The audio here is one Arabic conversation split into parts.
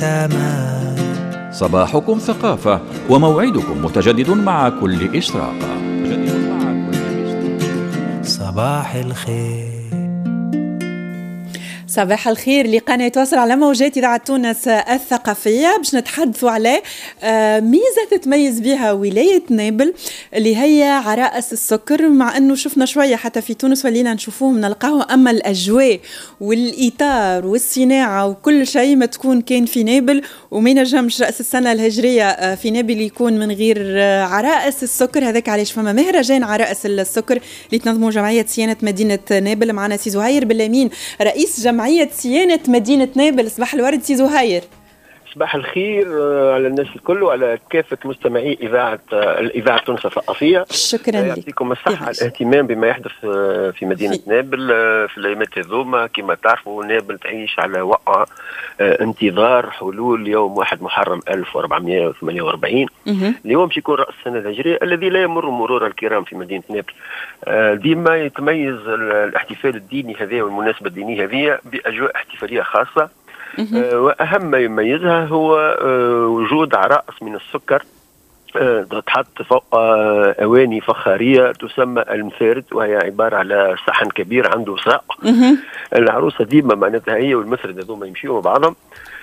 تمام. صباحكم ثقافة وموعدكم متجدد مع كل إشراقة. صباح الخير. صباح الخير لقناة تواصل على موجات إذاعة تونس الثقافية. باش نتحدثوا على ميزة تتميز بها ولاية نابل اللي هي عرائس السكر، مع أنه شفنا شوية حتى في تونس ولينا نشوفوه نلقاه، أما الأجواء والإطار والصناعة وكل شيء ما تكون كان في نابل، وما نجمش رأس السنة الهجرية في نابل يكون من غير عرائس السكر. هذاك علاش فما مهرجان عرائس السكر اللي تنظمه جمعية صيانة مدينة نابل. معنا سي زهير بالأمين رئيس جمعية صيانة مدينة نابل. صباح الورد سي زهير. صباح الخير على الناس الكل وعلى كافة مستمعي الإذاعة تونس الثقافية. شكرا لك. يعطيكم الصحة على الاهتمام بما يحدث في مدينة نابل في الأيامات هذوما. كما تعرفوا نابل تعيش على وقع انتظار حلول يوم 1 محرم 1448. اليوم يكون رأس السنة الهجرية الذي لا يمر مرور الكرام في مدينة نابل. ديما يتميز الاحتفال الديني هذا والمناسبة الدينية هذه بأجواء احتفالية خاصة. وأهم ما يميزها هو وجود عرائس من السكر تتحط فوق أواني فخارية تسمى المثارد، وهي عبارة على صحن كبير عنده ساق. العروسة ديما معناتها هي والمثرد هذوما يمشيوا مع بعضهم.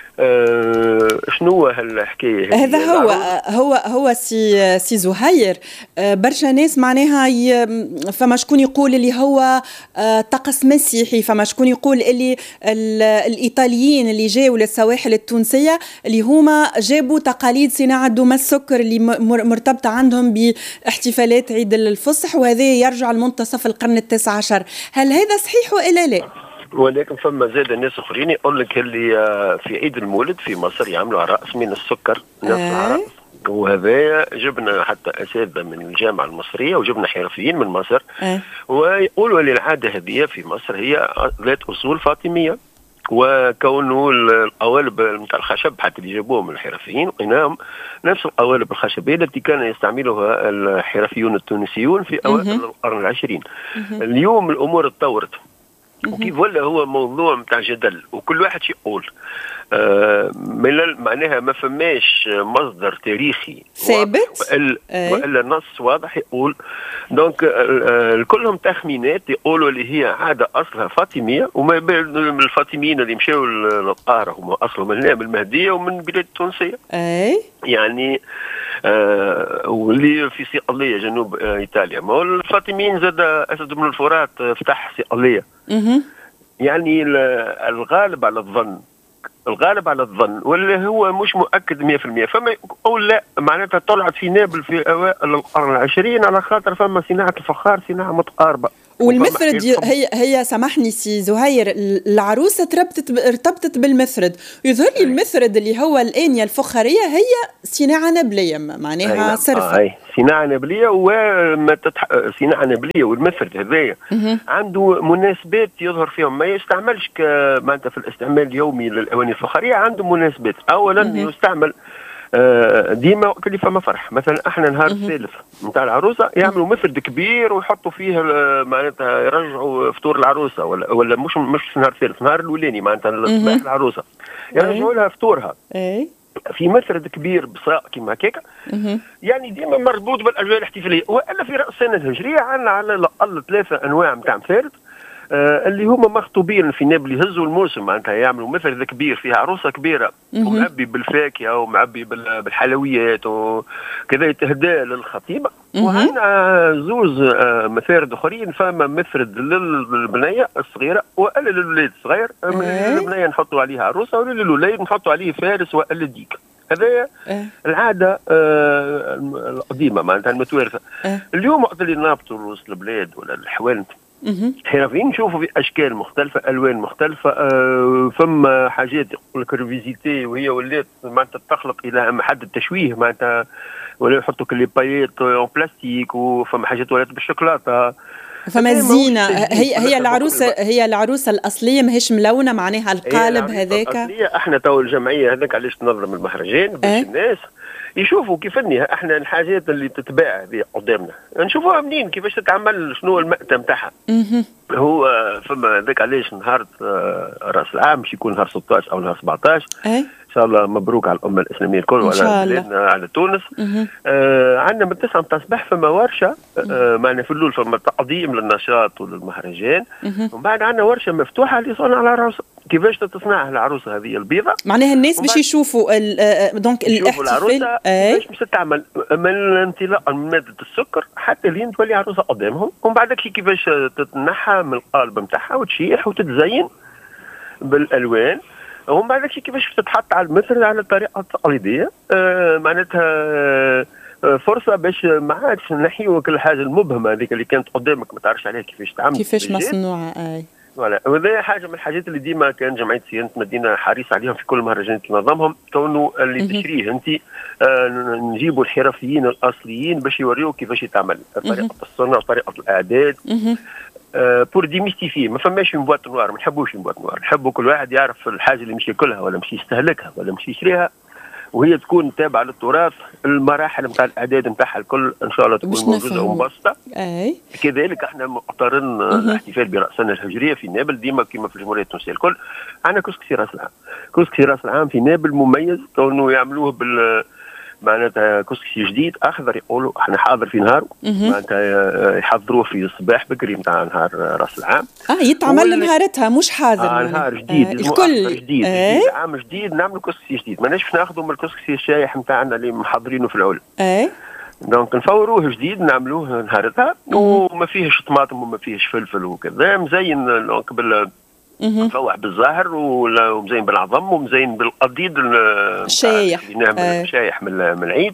شنو هالحكايه هذا هو سي زهير. برشا ناس معناها فما شكون يقول اللي هو طقس مسيحي، فما شكون يقول اللي الايطاليين اللي جاوا للسواحل التونسيه اللي هما جابوا تقاليد صناعه دوما السكر اللي مرتبطه عندهم باحتفالات عيد الفصح، وهذا يرجع لمنتصف القرن التاسع عشر. هل هذا صحيح والا لا؟ ولكن فما زاد ناس اخرين يقول لك اللي في عيد المولد في مصر يعملوا عرائس من السكر نفس العرائس. وهذا جبنا حتى اساتذه من الجامعه المصريه وجبنا حرفيين من مصر ويقولوا ان العاده هذه في مصر هي ذات اصول فاطميه، وكونه القوالب نتاع الخشب حتى اللي جابوهم الحرفيين وقناهم نفس القوالب الخشبيه التي كان يستعملها الحرفيون التونسيون في اوائل القرن العشرين. اليوم الامور تطورت وكيف ولا هو موضوع متاع جدل وكل واحد شي يقول. معناها ما فماش مصدر تاريخي ثابت وإلا نص واضح يقول. دونك كلهم تخمينات يقولوا اللي هي عادة أصلها فاطمية، وما بين الفاطميين اللي مشاو للقاهرة هم أصلهم من نابل المهدية ومن بلاد التونسية. يعني واللي في صقلية جنوب إيطاليا. ما هو الفاطميين زاد أسد بن الفرات فتح صقلية. يعني الغالب على الظن واللي هو مش مؤكد 100%. فما يقول لا معناتها طلعت في نابل في اوائل القرن العشرين على خاطر فما صناعه الفخار صناعه متقاربه. والمثرد هي سامحني سي زهير، العروسه ارتبطت بالمثرد. يظهر لي المثرد اللي هو الآنية الفخاريه هي صناعه نابليه معناها صرفه. صناعه نابليه صناعه نابليه. والمثرد هذايا عنده مناسبات يظهر فيهم ما يستعملش معناتها في الاستعمال اليومي للاواني الفخاريه. عنده مناسبات اولا يستعمل ديما وقت اللي فما فرح. مثلا احنا نهار الثالث نتاع العروسه يعملوا مفرد كبير ويحطوا فيه معناتها يرجعوا فطور العروسه ولا مش في نهار الثالث، نهار الاولاني معناتها صباح العروسه يرجعوا لها فطورها في مفرد كبير بصاق كيما هكاك. يعني ديما مربوط بالاجواء الاحتفاليه. والا في راس السنه الهجريه عندنا على الاقل 3 انواع نتاع مفارد اللي هما مخطوبين في نابل يهزوا الموسم معناتها يعملوا مفرد كبير فيها عروسه كبيره ومعبي بالفاكهه ومعبي بالحلويات وكذا يتهدى للخطيبه. وعندنا زوز مفارد اخرين. فما مفرد للبنيه الصغيره والا للولاد الصغير. البنيه نحطوا عليها عروسه وللولاد نحطوا عليه فارس والا ديك. هذا العاده القديمه معناتها المتوارثه. اليوم وقت اللي نابطوا وسط البلاد ولا الحوال حرفيين نشوفوا في اشكال مختلفه الوان مختلفه. فما حاجات يقول لك ريفيزيتي وهي ولات معناتها تخلق الى حد التشويه معناتها ولا يحطوا كل بايات اون بلاستيك. وفما حاجات ولات بالشوكولاته. فما الزينه هي العروسه الاصليه ماهيش ملونه معناها القالب هذاك. احنا تو الجمعيه هذاك علاش تنظم المهرجان باش الناس يشوفوا كيف احنا الحاجات اللي تتباع هذه قدامنا نشوفوها منين كيفاش تتعمل شنو المأتة نتاعها. هو فما ذاك علاش نهار راس العام باش يكون نهار 16 او نهار 17 ان شاء الله مبروك على الامه الاسلاميه الكل وعلى بلادنا على تونس. عندنا من 9 متاع الصباح فما ورشه معنا في اللول فما تقديم للنشاط وللمهرجان، ومن بعد عندنا ورشه مفتوحه لصنع العروسه، كيفاش تتصنع العروسه هذه البيضه. معناها الناس باش يشوفوا دونك الاحتفال كيفاش باش تتعمل من انطلاقا من ماده السكر حتى لين تولي عروسه قدامهم، ومن بعد كيفاش تتنحى من القالب نتاعها وتشيح وتتزين بالالوان، ومن بعد كيفاش تتحط على المثل على الطريقه التقليديه. معناتها فرصه باش ما عادش نحيوا كل حاجه المبهمه هذيك اللي كانت قدامك ما تعرفش عليها كيفاش تعمل كيفاش مصنوعه. اي فوالا، وهذا حاجه من الحاجات اللي ديما كان جمعيه صيانه مدينه حريص عليهم في كل المهرجانات اللي نظمهم، كونه اللي تشريه انت نجيبوا الحرفيين الاصليين باش يوريوك كيفاش يتعمل طريقه الصنع وطريقه الاعداد. بور ديميستيفي ما فماش من بواط نوار، ما نحبوش من بواط نوار، نحبوا كل واحد يعرف الحاجه اللي مش ياكلها ولا مش يستهلكها ولا مش يشريها، وهي تكون تابعه للتراث. المراحل نتاع الاعداد نتاعها الكل ان شاء الله تكون موجوده ومبسطه. كذلك احنا مقترن الاحتفال براس السنه الهجريه في نابل ديما كما في الجمهوريه التونسيه الكل. عندنا كسكسي راس العام، كسكسي راس العام في نابل مميز كونه يعملوه بال معناتها كسكسي جديد اخضر، يقولوا احنا حاضر في نهار، معناتها يحضروه في الصباح بكري نتاع نهار راس العام. يتعمل نهارتها مش حاضر. نهار جديد الكل جديد عام جديد نعملوا كسكسي جديد، ماناش ناخذوا من الكسكسي الشايح نتاعنا اللي محضرينه في العلا. دونك نفوروه جديد نعملوه نهارتها، وما فيهش طماطم وما فيهش فلفل وكذا، مزين قبل مفوح بالزهر ومزين بالعظم ومزين بالقضيد الشايح اللي نعمل شايح من العيد.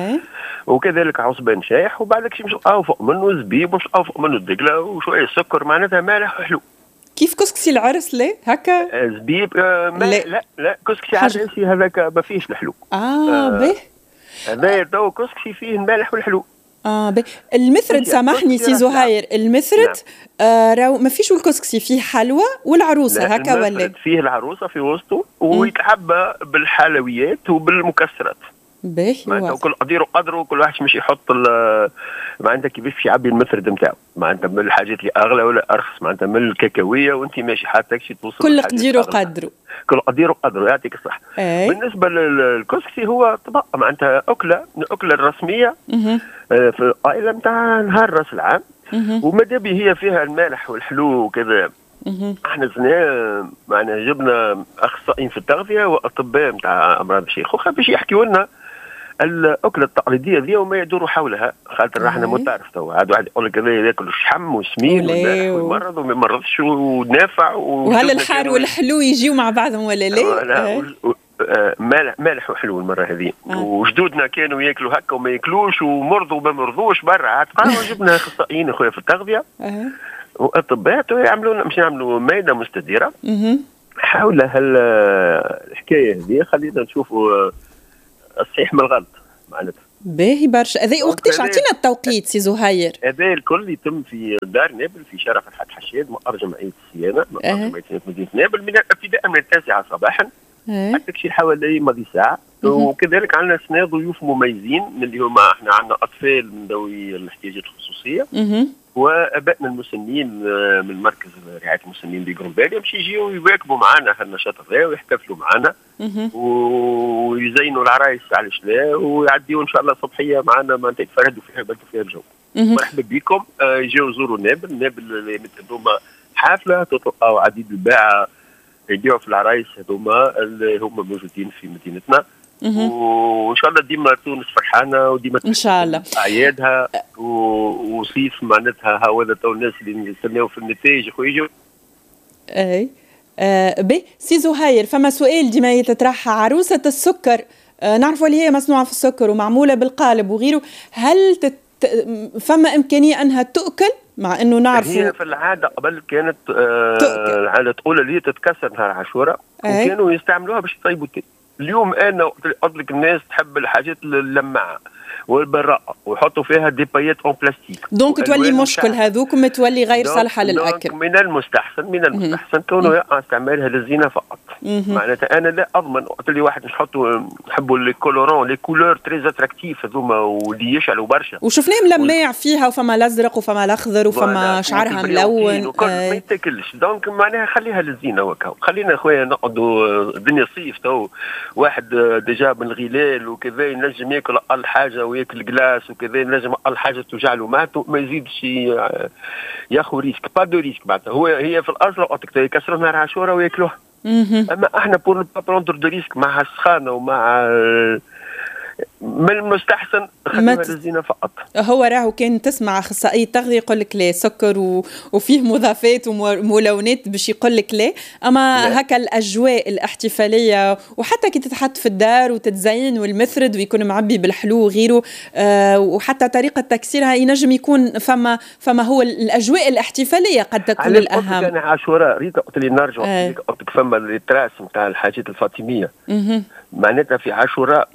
وكذلك عصبان شايح، وبعدك مش فوق منه زبيب ومش فوق منه الدقله وشويه سكر، معناتها مالح وحلو. كيف كسكسي العرس ليه هكا؟ زبيب لا كسكسي عرسي هذاك ما فيهش الحلو. به هذا تو كسكسي فيه المالح والحلو. المثرد سامحني سي زهير، المثرد راهو ما فيش الكسكسي، فيه حلوى والعروسه هكا ولا؟ فيه العروسه في وسطه ويتعبى بالحلويات وبالمكسرات. باهي كل قدير وقدره، كل واحد مش يحط معناتها كيفاش يعبي المثرد نتاعو، معناتها من الحاجات اللي اغلى ولا ارخص، معناتها من الكاكاويه وانت ماشي حتى شي توصل كل قدير وقدره، كل قدير وقدره، يعطيك الصحه. بالنسبه للكسكسي هو طبق معناتها اكله الرسميه في القائله نتاع نهار راس العام، وماذا هي فيها المالح والحلو وكذا. احنا زنا معنا جبنا اخصائيين في التغذيه واطباء نتاع امراض الشيخوخه باش يحكيوا لنا الاكله التقليديه ذي وما يدور حولها، خاطر احنا متعرف تو عاد واحد يقول لك هذا ياكل الشحم والسمين ويمرض وما يمرضش ونافع وهل الحار والحلو يجيو مع بعضهم ولا لا؟ مالح وحلو المره هذه. وجدودنا كانوا ياكلوا هكا وما ياكلوش ومرضوا وما مرضوش برا، عاد جبنا اخصائيين اخويا في التغذيه واطباء يعملوا مش يعملوا مائده مستديره حول الحكايه هذه. خلينا نشوفوا الصحيح من الغلط معناتها. باهي برشا. هذا وقتاش عطينا التوقيت سي زهير؟ هذا الكل يتم في دار نابل في شارع فرحات حشاد مقر جمعيه الصيانه، مقر جمعيه مدينه نابل، من ابتداء من 9 صباحا حتى شي حوالي ماضي ساعه. وكذلك عندنا سنة ضيوف مميزين من اللي هما احنا عندنا اطفال من ذوي الاحتياجات الخصوصيه وابائنا المسنين من مركز رعايه المسنين بجرومباليا باش يجيو يواكبوا معنا هالنشاط هذا ويحتفلوا معنا ويزينوا العرايس على الشلا ويعديوا ان شاء الله صبحيه معنا ما يتفردوا فيها يبدلوا فيها الجو. مرحبا بكم، يجيو يزوروا نابل اللي هذوما حافله تلقاو عديد الباعه يبيعوا في العرايس هذوما اللي هما موجودين في مدينتنا. وان شاء الله ديما تونس فرحانه وديما ان شاء الله اعيادها وصيف معناتها هذا تو الناس اللي يستناو في النتائج يجوا. بي سي زهير، فما سؤال ديما يتطرح، عروسه السكر نعرفوا اللي هي مصنوعه في السكر ومعموله بالقالب وغيره، هل فما امكانيه انها تؤكل؟ مع انه نعرف هي في العاده قبل كانت العاده الاولى اللي تتكسر نهار عاشوراء وكانوا يستعملوها باش يطيبوا التي. اليوم انا قلت لك الناس تحب الحاجات اللمعه والبراءه ويحطوا فيها دي بايات اون بلاستيك. دونك تولي مشكل هذوك تولي غير صالحه للاكل. من المستحسن كونه استعمالها للزينه فقط. معناتها انا لا اضمن وقت اللي واحد نحطوا نحبوا لي كولورون لي كولور تري اتراكتيف هذوما واللي يشعلوا برشا وشفناهم لماع فيها وفما الازرق وفما الاخضر وفما شعرها ملون ما يتاكلش. دونك معناها خليها للزينه وكا. خلينا خويا نقعدوا الدنيا صيف تو واحد ديجا من الغلال وكذا ينجم ياكل اقل حاجه وياكل كلاس وكذا ينجم اقل حاجه توجع له معدته ما يزيدش ياخذ ريسك با دو ريسك بعدها. هي في الاصل وقت يكسروا نهار عاشوراء وياكلوها. اما احنا بور با بروندر دو ريسك مع السخانه ومع من المستحسن خليها للزينه فقط. هو راهو كان تسمع اخصائي التغذيه يقول لك لا سكر وفيه مضافات وملونات باش يقول لك لا. اما لا. هكا الاجواء الاحتفاليه وحتى كي تتحط في الدار وتتزين والمثرد ويكون معبي بالحلو وغيره وحتى طريقه تكسيرها ينجم يكون فما هو الاجواء الاحتفاليه قد تكون الاهم. انا عاشوراء ريتا قلت لي نرجع قلت لك فما التراس نتاع الحاجات الفاطميه. معناتها في عاشوراء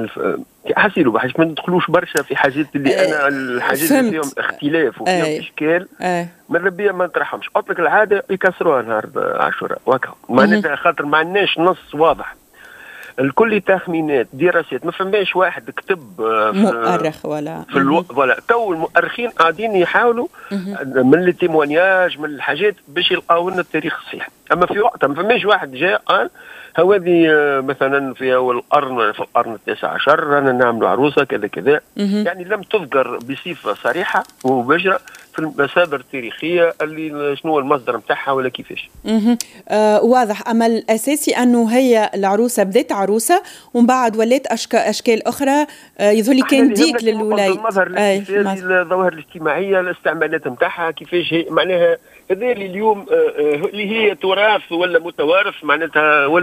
حسيلوا باش ما ندخلوش برشا في حاجات اللي انا الحاجات اللي فيهم اختلاف وفيهم اشكال ماذا بيا ما نطرحهمش. قلت لك العاده يكسروها نهار عاشوراء وهكا. معناتها خاطر ما عندناش نص واضح الكل تخمينات دراسات ما فماش واحد كتب مؤرخ ولا ولا تو المؤرخين قاعدين يحاولوا من التيمونياج من الحاجات باش يلقاو لنا التاريخ الصحيح. اما في وقتها ما فماش واحد جاء قال هذه مثلا في اول القرن في القرن التاسع عشر رانا نعملوا عروسه كذا كذا. يعني لم تذكر بصفه صريحه ومباشره في المصادر التاريخيه اللي شنو المصدر نتاعها ولا كيفاش. واضح. اما الاساسي انه هي العروسه بدات عروسه ومن بعد ولات اشكال اخرى يظهر لي كان ديك للولايات. المظهر الاحتفالي الظواهر الاجتماعيه الاستعمالات نتاعها كيفاش هي معناها هذا اللي اليوم اللي هي تراث ولا متوارث معناتها ولا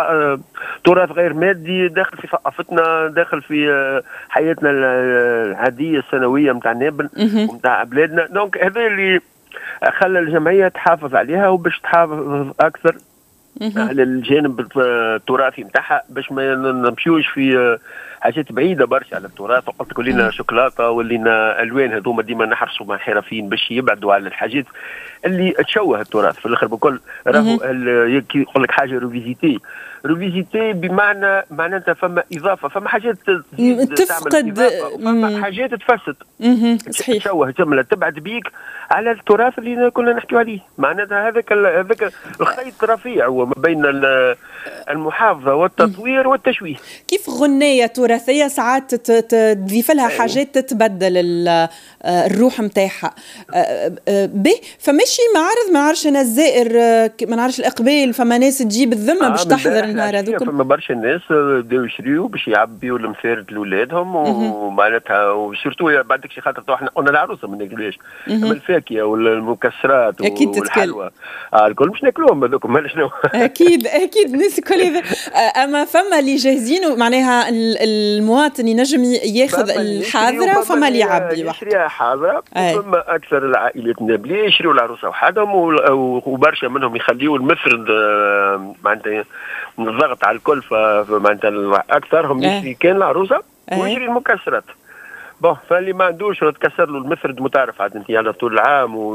تراث غير مادي داخل في ثقافتنا داخل في حياتنا العاديه السنويه نتاع نابل ونتاع بلادنا. دونك هذا اللي خلى الجمعيه تحافظ عليها وباش تحافظ اكثر على الجانب التراثي نتاعها باش ما نمشيوش في حاجات بعيده برشا على التراث. وقت تقول لنا شوكولاته ولينا الوان هذوما ديما نحرصوا مع الحرفيين باش يبعدوا على الحاجات اللي تشوه التراث في الاخر بكل. راهو يقول لك حاجه روفيزيتي بمعنى معناتها فما اضافه فما حاجات تفقد فما حاجات تفسد صحيح تشوه جمله تبعد بيك على التراث اللي كنا نحكيو عليه. معناتها هذاك الخيط رفيع هو ما بين المحافظه والتطوير والتشويه. كيف غنيه تراثيه ساعات تضيف لها حاجات تتبدل الروح نتاعها. فماشي معرض ما نعرفش انا الزائر ما نعرفش الاقبال فما ناس تجيب الذمه باش تحضر النهار هذوك. فما برشا ناس بداو يشريوا باش يعبيوا المثارد لاولادهم ومعناتها وسورتو بعدك شي خاطر احنا قلنا العروسه ما ناكلوهاش اما الفاكهه والمكسرات والحلوى الكل باش ناكلوهم هذوك مال شنو. اكيد الناس الكل هذا. اما فما اللي جاهزين معناها المواطن ينجم ياخذ الحاضره وفما اللي يعبي يشريها حاضره. فما اكثر العائلات النابليه يشريوا العروسه وحدهم وبرشا منهم يخليوا المفرد معناتها الضغط على الكل فمعناتها اكثرهم يشري كان العروسه ويشري المكسرات. فاللي ما عندوش تكسر له المفرد متعرف عاد انت على طول العام